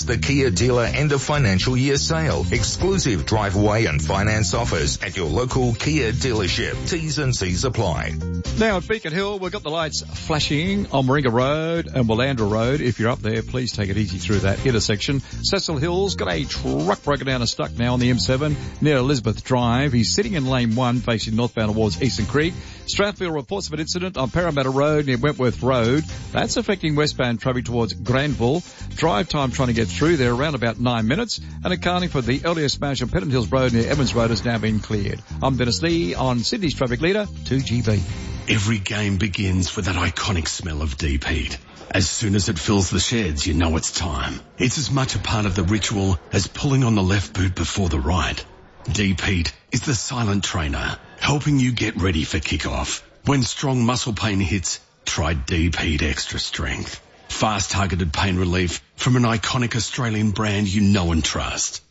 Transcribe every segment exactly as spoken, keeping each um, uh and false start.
It's the Kia dealer end of financial year sale. Exclusive drive away and finance offers at your local Kia dealership. T's and C's apply. Now at Beacon Hill, we've got the lights flashing on Warringah Road and Willandra Road. If you're up there, please take it easy through that intersection. Cecil Hills got a truck broken down and stuck now on the M seven near Elizabeth Drive. He's sitting in lane one facing northbound towards Eastern Creek. Strathfield reports of an incident on Parramatta Road near Wentworth Road. That's affecting westbound traffic towards Granville. Drive time trying to get through there around about nine minutes. And accounting for the earlier smash on Pennant Hills Road near Evans Road has now been cleared. I'm Dennis Lee on Sydney's Traffic Leader, two G B. Every game begins with that iconic smell of deep heat. As soon as it fills the sheds, you know it's time. It's as much a part of the ritual as pulling on the left boot before the right. Deep Heat is the silent trainer, helping you get ready for kickoff. When strong muscle pain hits, try Deep Heat Extra Strength. Fast targeted pain relief from an iconic Australian brand you know and trust.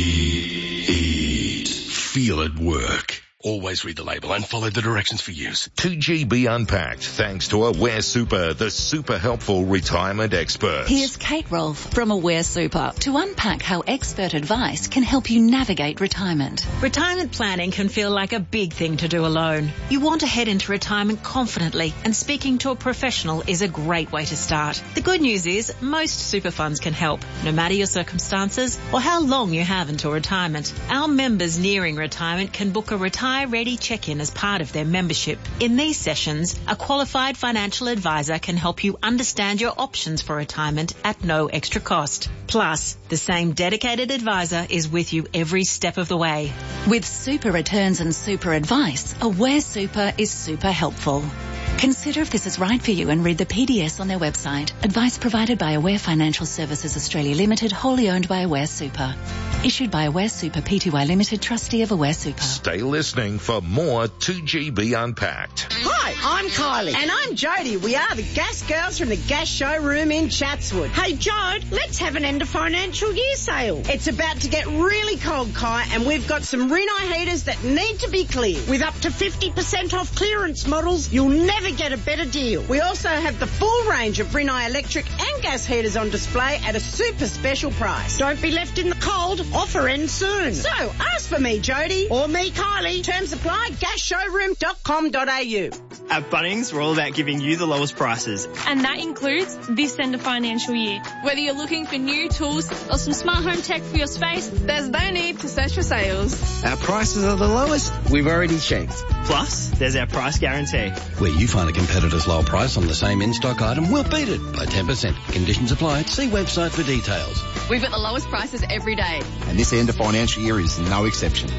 Deep Heat. Feel it work. Always read the label and follow the directions for use. two G B Unpacked, thanks to Aware Super, the super helpful retirement experts. Here's Kate Rolfe from Aware Super to unpack how expert advice can help you navigate retirement. Retirement planning can feel like a big thing to do alone. You want to head into retirement confidently, and speaking to a professional is a great way to start. The good news is most super funds can help, no matter your circumstances or how long you have until retirement. Our members nearing retirement can book a retirement Ready check-in as part of their membership. In these sessions, a qualified financial advisor can help you understand your options for retirement at no extra cost. Plus, the same dedicated advisor is with you every step of the way. With super returns and super advice, Aware Super is super helpful. Consider if this is right for you and read the P D S on their website. Advice provided by Aware Financial Services Australia Limited, wholly owned by Aware Super. Issued by Aware Super Pty Limited, trustee of Aware Super. Stay listening for more two G B Unpacked. Hi, I'm Kylie. And I'm Jodie. We are the Gas Girls from the Gas Showroom in Chatswood. Hey, Jode, let's have an end of financial year sale. It's about to get really cold, Kai, and we've got some Rinnai heaters that need to be cleared. With up to fifty percent off clearance models, you'll never get a better deal. We also have the full range of Rinnai electric and gas heaters on display at a super special price. Don't be left in the cold. Offer ends soon. So, ask for me, Jodie. Or me, Kylie. Terms apply, gas showroom dot com dot a u. At Bunnings, we're all about giving you the lowest prices. And that includes this end of financial year. Whether you're looking for new tools or some smart home tech for your space, there's no need to search for sales. Our prices are the lowest we've already checked. Plus, there's our price guarantee. Where you find a competitor's low price on the same in-stock item, we'll beat it by ten percent. Conditions apply. See website for details. We've got the lowest prices every day. And this end of financial year is no exception.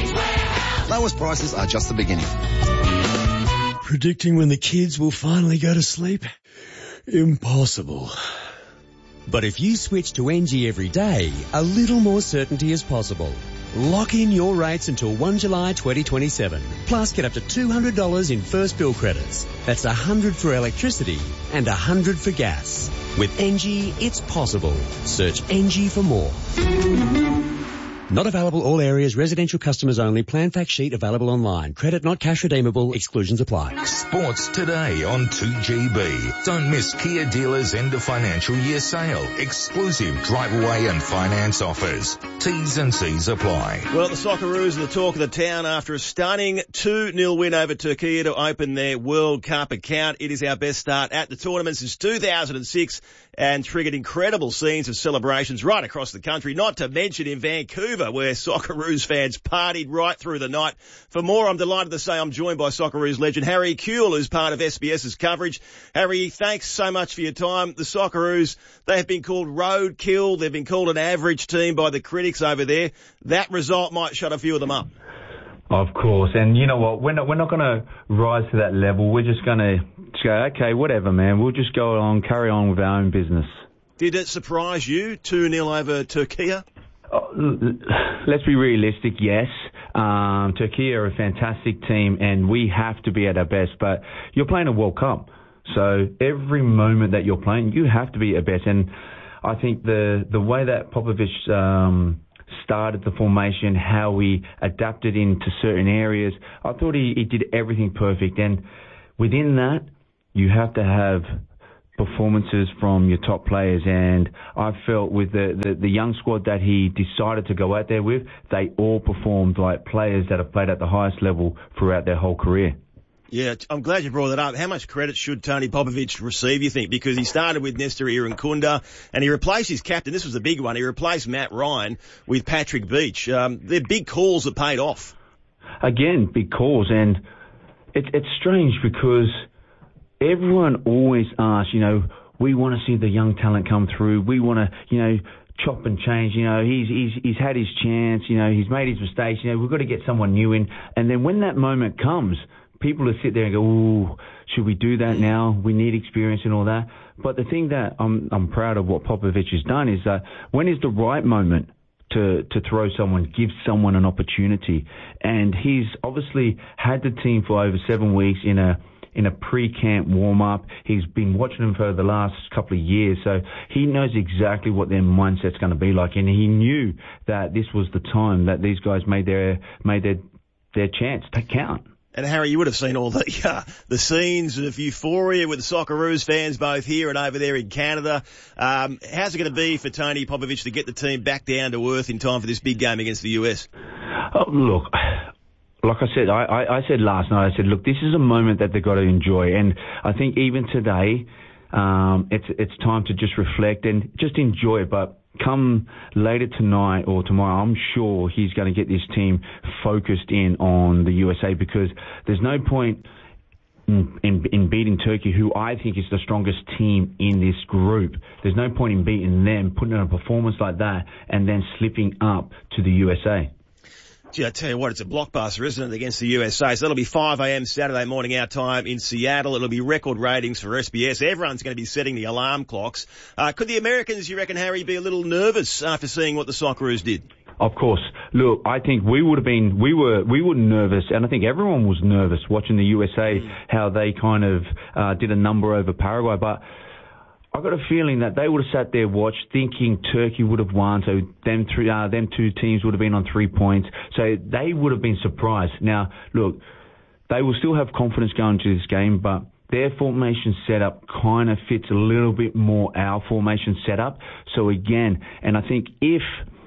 Lowest prices are just the beginning. Predicting when the kids will finally go to sleep? Impossible. But if you switch to N G every day, a little more certainty is possible. Lock in your rates until first of July twenty twenty-seven. Plus get up to two hundred dollars in first bill credits. That's one hundred dollars for electricity and one hundred dollars for gas. With N G, it's possible. Search N G for more. Not available all areas, residential customers only. Plan fact sheet available online. Credit not cash redeemable. Exclusions apply. Sports today on two G B. Don't miss Kia dealers end of financial year sale. Exclusive drive away and finance offers. T's and C's apply. Well, the Socceroos are the talk of the town after a stunning two nil win over Turkey to open their World Cup account. It is our best start at the tournament since two thousand six and triggered incredible scenes of celebrations right across the country, not to mention in Vancouver, where Socceroos fans partied right through the night. For more, I'm delighted to say I'm joined by Socceroos legend Harry Kewell, who's part of SBS's coverage. Harry, thanks so much for your time. The Socceroos, they have been called roadkill. They've been called an average team by the critics over there. That result might shut a few of them up. Of course, and you know what, we're not, we're not going to rise to that level. We're just going to go, okay, whatever, man. We'll just go along, carry on with our own business. Did it surprise you, two nil over Turkey? Oh, let's be realistic, yes. Um, Turkey are a fantastic team, and we have to be at our best, but you're playing a World Cup. So every moment that you're playing, you have to be at best. And I think the, the way that Popovic um, started the formation, how we adapted into certain areas, I thought he, he did everything perfect. And within that, you have to have performances from your top players, and I felt with the, the, the young squad that he decided to go out there with, they all performed like players that have played at the highest level throughout their whole career. Yeah, I'm glad you brought that up. How much credit should Tony Popovic receive, you think? Because he started with Nestor Irankunda and he replaced his captain. This was the big one. He replaced Matt Ryan with Patrick Beach. Um, they're big calls that paid off. Again, big calls, and it, it's strange because everyone always asks, you know, we want to see the young talent come through. We want to, you know, chop and change. You know, he's he's he's had his chance. You know, he's made his mistakes. You know, we've got to get someone new in. And then when that moment comes, people will sit there and go, ooh, should we do that now? We need experience and all that. But the thing that I'm I'm proud of what Popovic has done is that when is the right moment to to throw someone, give someone an opportunity. And he's obviously had the team for over seven weeks in a in a pre-camp warm-up. He's been watching them for the last couple of years, so he knows exactly what their mindset's going to be like, and he knew that this was the time that these guys made their made their their chance to count. And Harry, you would have seen all the uh, the scenes of euphoria with the Socceroos fans both here and over there in Canada. Um, how's it going to be for Tony Popovic to get the team back down to earth in time for this big game against the U S? Oh, look, like I said, I, I, I said last night, I said, look, this is a moment that they've got to enjoy. And I think even today, um, it's it's time to just reflect and just enjoy it. But come later tonight or tomorrow, I'm sure he's going to get this team focused in on the U S A, because there's no point in, in, in beating Turkey, who I think is the strongest team in this group. There's no point in beating them, putting in a performance like that, and then slipping up to the U S A. Gee, I tell you what, it's a blockbuster, isn't it, against the U S A? So that'll be five a.m. Saturday morning our time in Seattle. It'll be record ratings for S B S. Everyone's going to be setting the alarm clocks. Uh, could the Americans, you reckon, Harry, be a little nervous after seeing what the Socceroos did? Of course. Look, I think we would have been, we were, we were nervous, and I think everyone was nervous watching the U S A, mm. how they kind of uh, did a number over Paraguay. But I got a feeling that they would have sat there, watched, thinking Turkey would have won, so them three, uh, them two teams would have been on three points. So they would have been surprised. Now, look, they will still have confidence going to this game, but their formation setup kind of fits a little bit more our formation setup. So again, and I think if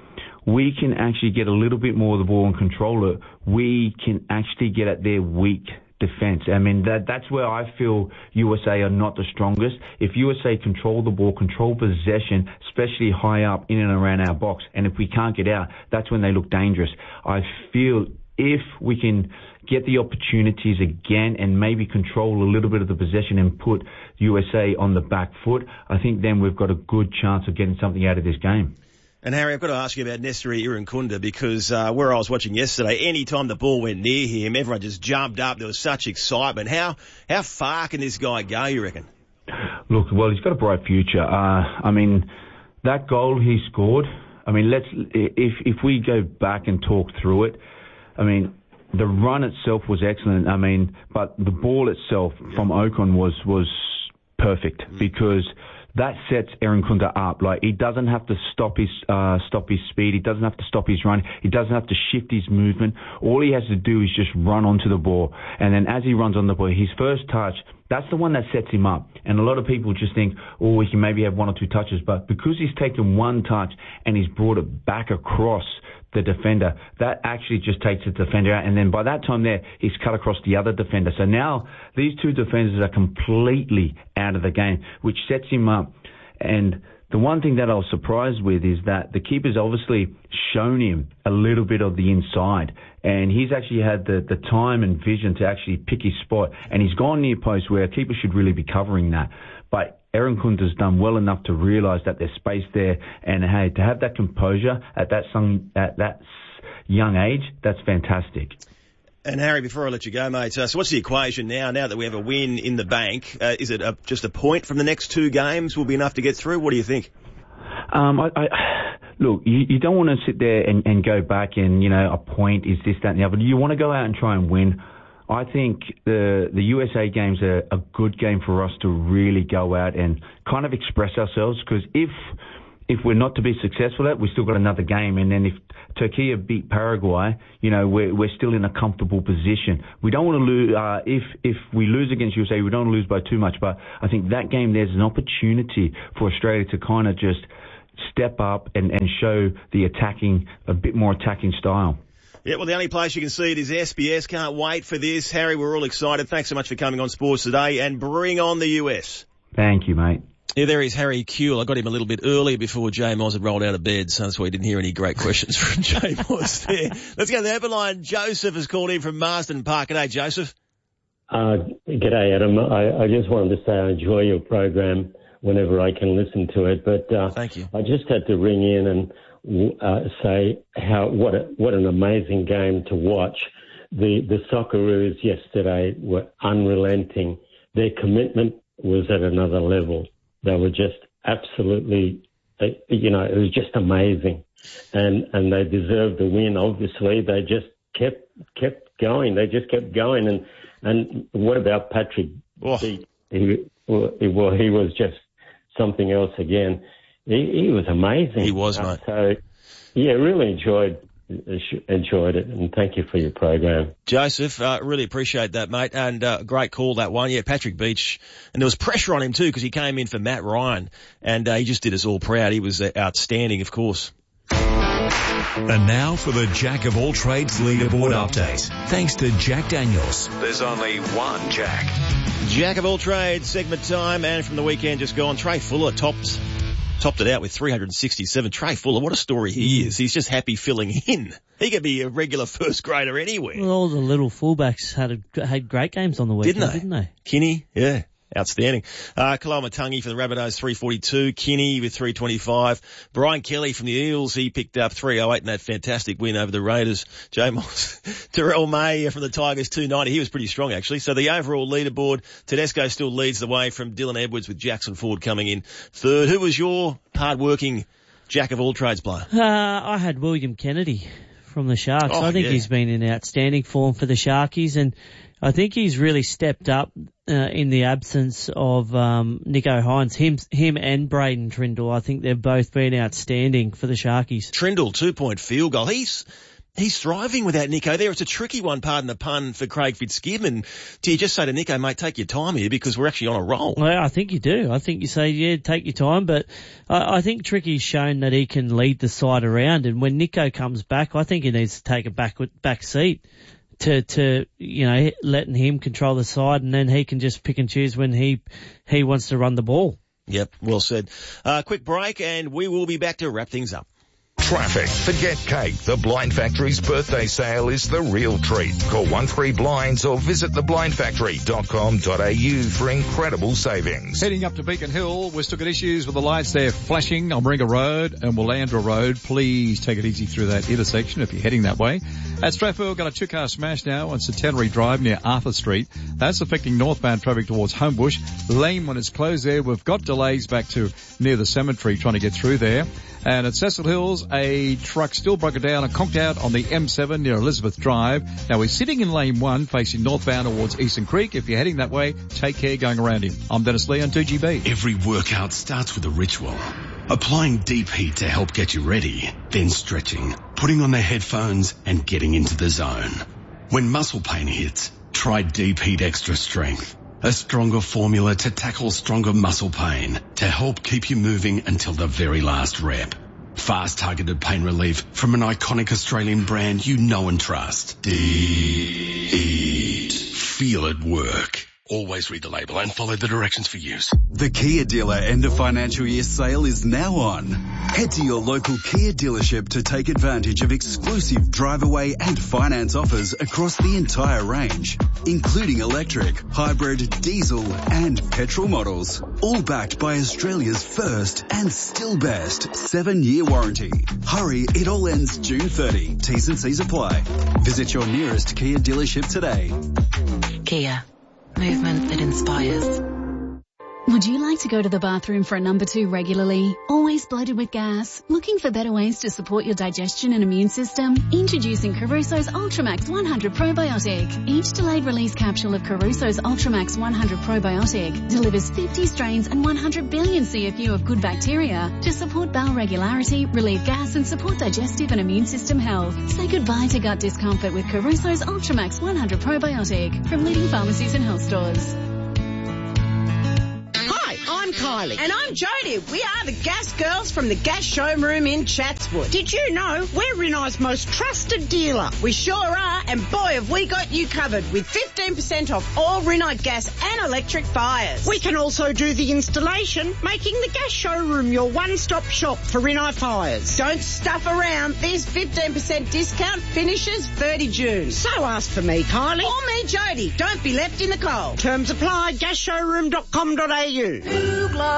we can actually get a little bit more of the ball and control it, we can actually get at their weak defense. I mean, that that's where I feel U S A are not the strongest. If U S A control the ball, control possession, especially high up in and around our box, and if we can't get out, that's when they look dangerous. I feel if we can get the opportunities again and maybe control a little bit of the possession and put U S A on the back foot, I think then we've got a good chance of getting something out of this game. And Harry, I've got to ask you about Nestor Irankunda, because uh, where I was watching yesterday, any time the ball went near him, everyone just jumped up. There was such excitement. How how far can this guy go, you reckon? Look, well, he's got a bright future. Uh, I mean, that goal he scored, I mean, let's if if we go back and talk through it, I mean, the run itself was excellent. I mean, but the ball itself from Ocon was was perfect, mm. because that sets Irankunda up. Like, he doesn't have to stop his uh, stop his speed. He doesn't have to stop his run. He doesn't have to shift his movement. All he has to do is just run onto the ball. And then as he runs on the ball, his first touch, that's the one that sets him up. And a lot of people just think, oh, he can maybe have one or two touches. But because he's taken one touch and he's brought it back across the defender, that actually just takes the defender out. And then by that time there, he's cut across the other defender. So now these two defenders are completely out of the game, which sets him up. And the one thing that I was surprised with is that the keeper's obviously shown him a little bit of the inside, and he's actually had the, the time and vision to actually pick his spot, and he's gone near post where a keeper should really be covering that. But Irankunda's done well enough to realise that there's space there, and hey, to have that composure at that some, at that young age, that's fantastic. And Harry, before I let you go, mate, uh, so what's the equation now? Now that we have a win in the bank, uh, is it a, just a point from the next two games will be enough to get through? What do you think? Um, I, I, look, you, you don't want to sit there and, and go back and, you know, a point is this, that, and the other. You want to go out and try and win. I think the the U S A games are a good game for us to really go out and kind of express ourselves, because if if we're not to be successful at it, we've still got another game. And then if Turkey beat Paraguay, you know, we're, we're still in a comfortable position. We don't want to lose, uh, if, if we lose against U S A, we don't want to lose by too much. But I think that game, there's an opportunity for Australia to kind of just step up and, and show the attacking, a bit more attacking style. Yeah, well, the only place you can see it is S B S. Can't wait for this. Harry, we're all excited. Thanks so much for coming on Sports Today, and bring on the U S. Thank you, mate. Yeah, there is Harry Kuehl. I got him a little bit earlier before Jay Moss had rolled out of bed, so that's why you didn't hear any great questions from Jay Moss there. Let's go to the open line. Joseph has called in from Marsden Park. G'day, Joseph. Uh, g'day, Adam. I, I just wanted to say I enjoy your program whenever I can listen to it, but uh, Thank you. I just had to ring in and Uh, say how what a, what an amazing game to watch. The the Socceroos yesterday were unrelenting. Their commitment was at another level. They were just absolutely, you know, it was just amazing, and and they deserved the win. Obviously, they just kept kept going. They just kept going. And and what about Patrick? Oh. He, he, well, he was just something else again. He, he was amazing. He was, mate. So, yeah, really enjoyed enjoyed it, and thank you for your program. Joseph, uh, really appreciate that, mate, and uh, great call, that one. Yeah, Patrick Beach, and there was pressure on him too because he came in for Matt Ryan, and uh, he just did us all proud. He was uh, outstanding, of course. And now for the Jack of all trades leaderboard update. Thanks to Jack Daniels. There's only one Jack. Jack of all trades, segment time, and from the weekend just gone, Trey Fuller topped topped it out with three hundred sixty-seven. Trey Fuller, what a story he is. He's just happy filling in. He could be a regular first grader anywhere. Well, all the little fullbacks had a, had great games on the weekend, didn't they? Didn't they? Kinney, yeah. Outstanding. Uh, Kalamatangi for the Rabbitohs, three forty-two. Kinney with three twenty-five. Brian Kelly from the Eels, he picked up three oh eight in that fantastic win over the Raiders. J Moss. Terrell May from the Tigers, two ninety. He was pretty strong, actually. So the overall leaderboard, Tedesco still leads the way from Dylan Edwards with Jackson Ford coming in third. Who was your hard-working Jack of all trades player? Uh, I had William Kennedy from the Sharks. Oh, I think yeah. he's been in outstanding form for the Sharkies, and I think he's really stepped up uh, in the absence of um, Nico Hines. Him, him and Braden Trindle, I think they've both been outstanding for the Sharkies. Trindle, two-point field goal. He's he's thriving without Nico there. It's a tricky one, pardon the pun, for Craig Fitzgibbon. Do you just say to Nico, mate, take your time here because we're actually on a roll? Well, I think you do. I think you say, yeah, take your time. But I, I think Tricky's shown that he can lead the side around. And when Nico comes back, I think he needs to take a back, back seat. To, to, you know, letting him control the side, and then he can just pick and choose when he, he wants to run the ball. Yep, well said. Uh, quick break and we will be back to wrap things up. Traffic. Forget cake. The Blind Factory's birthday sale is the real treat. Call one three blinds or visit the blind factory dot com dot a u for incredible savings. Heading up to Beacon Hill, we've still got issues with the lights there flashing on Moringa Road and Willandra Road. Please take it easy through that intersection if you're heading that way. At Strathfield, we've got a two-car smash now on Centenary Drive near Arthur Street. That's affecting northbound traffic towards Homebush. Lane, when it's closed there, we've got delays back to near the cemetery trying to get through there. And at Cecil Hills, a truck still broken down and conked out on the M seven near Elizabeth Drive. Now we're sitting in lane one facing northbound towards Eastern Creek. If you're heading that way, take care going around him. I'm Dennis Lee on two G B. Every workout starts with a ritual. Applying deep heat to help get you ready, then stretching, putting on the headphones and getting into the zone. When muscle pain hits, try Deep Heat Extra Strength. A stronger formula to tackle stronger muscle pain to help keep you moving until the very last rep. Fast targeted pain relief from an iconic Australian brand you know and trust. Deep Heat. Feel it work. Always read the label and follow the directions for use. The Kia dealer end of financial year sale is now on. Head to your local Kia dealership to take advantage of exclusive drive away and finance offers across the entire range, including electric, hybrid, diesel and petrol models. All backed by Australia's first and still best seven year warranty. Hurry, it all ends June thirtieth. T's and C's apply. Visit your nearest Kia dealership today. Kia. Movement that inspires. Would you like to go to the bathroom for a number two regularly? Always bloated with gas? Looking for better ways to support your digestion and immune system? Introducing Caruso's Ultramax one hundred Probiotic. Each delayed release capsule of Caruso's Ultramax one hundred Probiotic delivers fifty strains and one hundred billion C F U of good bacteria to support bowel regularity, relieve gas and support digestive and immune system health. Say goodbye to gut discomfort with Caruso's Ultramax one hundred Probiotic from leading pharmacies and health stores. I'm Kylie. And I'm Jodie. We are the Gas Girls from the Gas Showroom in Chatswood. Did you know we're Rinnai's most trusted dealer? We sure are, and boy have we got you covered with fifteen percent off all Rinnai gas and electric fires. We can also do the installation, making the Gas Showroom your one-stop shop for Rinnai fires. Don't stuff around. This fifteen percent discount finishes thirty June. So ask for me, Kylie. Or me, Jodie. Don't be left in the cold. Terms apply. gas showroom dot com dot a u.